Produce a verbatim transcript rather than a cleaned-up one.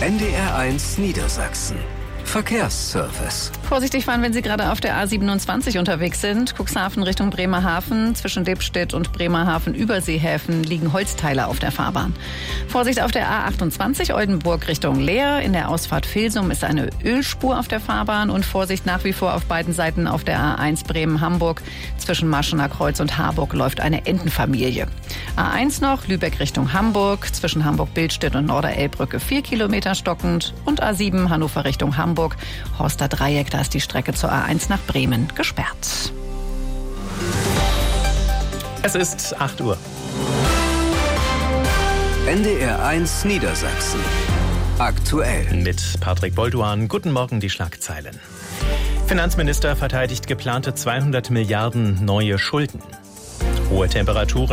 N D R eins Niedersachsen. Verkehrsservice. Vorsichtig fahren, wenn Sie gerade auf der A siebenundzwanzig unterwegs sind. Cuxhaven Richtung Bremerhaven. Zwischen Lippstedt und Bremerhaven Überseehäfen liegen Holzteile auf der Fahrbahn. Vorsicht auf der A achtundzwanzig Oldenburg Richtung Leer. In der Ausfahrt Vilsum ist eine Ölspur auf der Fahrbahn. Und Vorsicht nach wie vor auf beiden Seiten auf der A eins Bremen-Hamburg. Zwischen Maschener Kreuz und Harburg läuft eine Entenfamilie. A eins noch, Lübeck Richtung Hamburg. Zwischen Hamburg-Bildstedt und Norderelbbrücke vier Kilometer stockend. Und A sieben Hannover Richtung Hamburg. Horster Dreieck, da ist die Strecke zur A eins nach Bremen gesperrt. Es ist acht Uhr. N D R eins Niedersachsen. Aktuell. Mit Patrick Bolduan. Guten Morgen, die Schlagzeilen. Finanzminister verteidigt geplante zweihundert Milliarden neue Schulden. Hohe Temperaturen